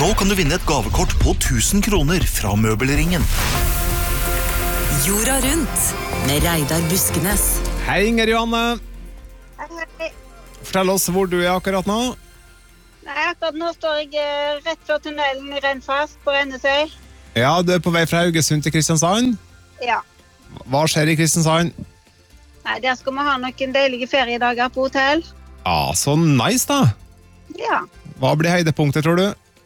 Nå kan du vinne et gavekort på 1000 kroner fra Møbelringen. Jorda rundt med Reidar Buskenes. Hei Inger Johanne. Hei. Fortell oss hvor du akkurat nå. Nei, akkurat nå står jeg rett før tunnelen i Rennfast på Rennesøy. Ja, du på vei fra Haugesund til Kristiansand. Ja. Hva skjer i Kristiansand? Nei, der skal vi ha noen deilige feriedager på hotell. Ja, så nice da. Ja. Hva blir høydepunktet, tror du?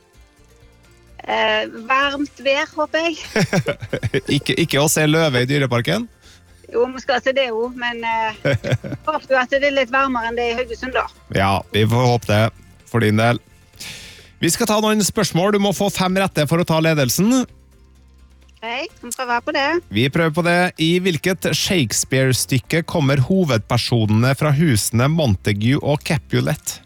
Varmt vær, håper jeg. ikke å se løve i dyreparken? Jo, vi skal se det jo, men håper jo at det litt varmere enn det i Haugesund da. Ja, vi får håpe det for din del. Vi skal ta noen spørsmål. Du må få 5 rette for å ta ledelsen. Hei, vi prøver på det. Vi prøver på det. I hvilket Shakespeare-stykke kommer hovedpersonene fra husene Montague og Capulet?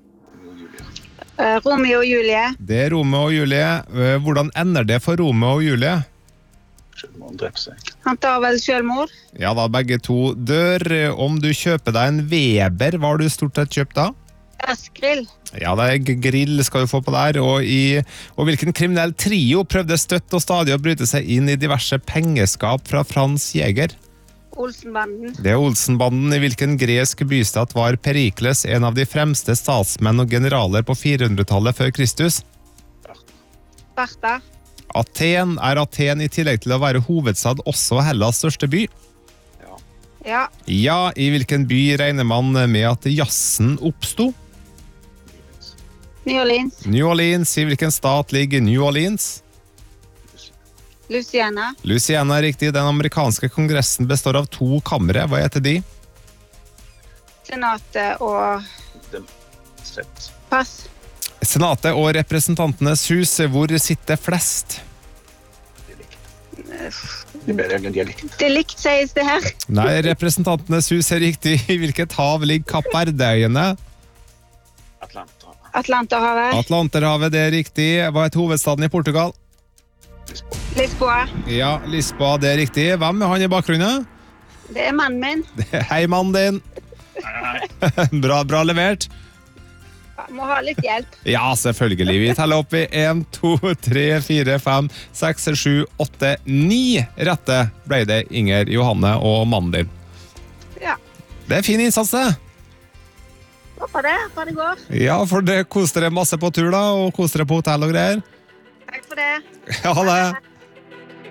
Romeo og Julie. Det er Romeo og Julie. Hvordan ender det for Romeo og Julie? Selvmord dreper seg. Han tar vel selvmord. Ja da, begge to dør. Om du kjøper deg en Weber, hva har du stort sett kjøpt da? Gassgrill. Ja, det er grill skal du få på der. Og hvilken kriminell trio prøvde støtt og stadig å bryte seg inn i diverse pengeskap fra Frans Jäger? Olsenbanden. Det er Olsenbanden. I hvilken gresk bystat var Perikles en av de fremste statsmenn og generaler på 400-tallet før Kristus? Sparta. Aten. Er Aten i tillegg til å være hovedstad også Hellas største by? Ja. Ja, i hvilken by regner man med at jazzen oppsto? New Orleans. New Orleans. I hvilken stat ligger New Orleans? Louisiana. Louisiana er riktig. Den amerikanske kongressen består av 2 kamre. Hva heter de? Senatet og Sett. pass. Senatet og representantenes hus. Hvor sitter flest? Det er bedre enn dialekt. Det likt sies det her. Nei, representantenes hus er riktig. I hvilket hav ligger Kapp Verdeøyene? Atlanta. Atlanterhavet. Atlanterhavet, det er riktig. Hva heter hovedstaden i Portugal? Lisboa. Ja, Lisboa, det er riktig. Hvem er han i bakgrunnen? Det er mannen min. Hei, mannen din. Bra levert. Må ha litt hjelp. Ja, selvfølgelig. Vi teller opp i 1, 2, 3, 4, 5, 6, 7, 8, 9 rette ble det, Inger Johanne og mannen din. Ja. Det er fin innsats, det. Håper det går. Ja, for det koster dere masse på tur da, og koster dere på hotell og greier. Takk for det. Ha det.